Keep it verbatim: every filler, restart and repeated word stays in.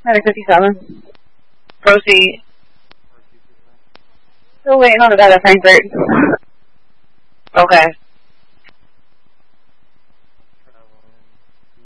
Medic fifty-seven. Proceed. Still waiting on the guy at Frankfurt. Okay.